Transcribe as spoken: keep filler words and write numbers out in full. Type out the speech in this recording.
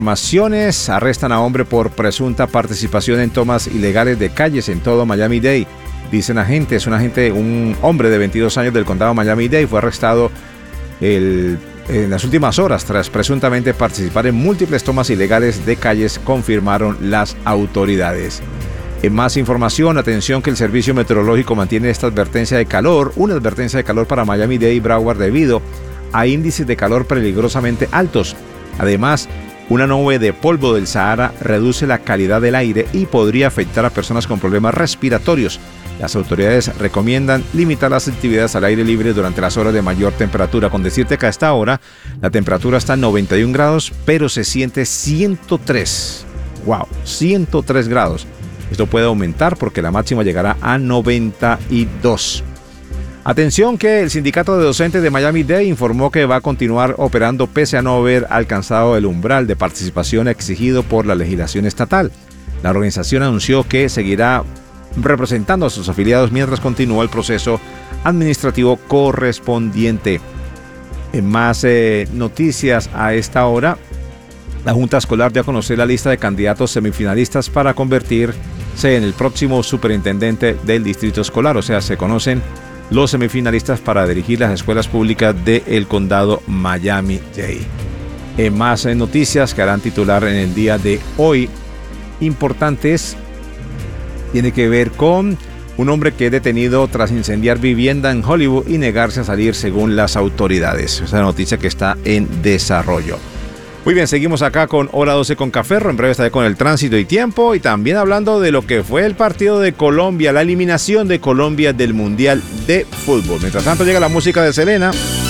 Informaciones: arrestan a hombre por presunta participación en tomas ilegales de calles en todo Miami-Dade. Dicen agentes, un agente, un hombre de veintidós años del condado Miami-Dade fue arrestado el, en las últimas horas tras presuntamente participar en múltiples tomas ilegales de calles, confirmaron las autoridades. En más información, atención que el Servicio Meteorológico mantiene esta advertencia de calor, una advertencia de calor para Miami-Dade y Broward debido a índices de calor peligrosamente altos. Además, una nube de polvo del Sahara reduce la calidad del aire y podría afectar a personas con problemas respiratorios. Las autoridades recomiendan limitar las actividades al aire libre durante las horas de mayor temperatura. Con decirte que a esta hora la temperatura está en noventa y un grados, pero se siente ciento tres. ¡Wow! ciento tres grados. Esto puede aumentar porque la máxima llegará a noventa y dos. Atención que el sindicato de docentes de Miami-Dade informó que va a continuar operando pese a no haber alcanzado el umbral de participación exigido por la legislación estatal. La organización anunció que seguirá representando a sus afiliados mientras continúa el proceso administrativo correspondiente. En más eh, noticias a esta hora, la Junta Escolar dio a conocer la lista de candidatos semifinalistas para convertirse en el próximo superintendente del distrito escolar. O sea, se conocen los semifinalistas para dirigir las escuelas públicas del condado Miami-Dade. En más noticias que harán titular en el día de hoy, importantes, tiene que ver con un hombre que es detenido tras incendiar vivienda en Hollywood y negarse a salir según las autoridades. Esa noticia que está en desarrollo. Muy bien, seguimos acá con Hora doce con Caferro. En breve estaré con el tránsito y tiempo y también hablando de lo que fue el partido de Colombia, la eliminación de Colombia del Mundial de Fútbol. Mientras tanto llega la música de Selena.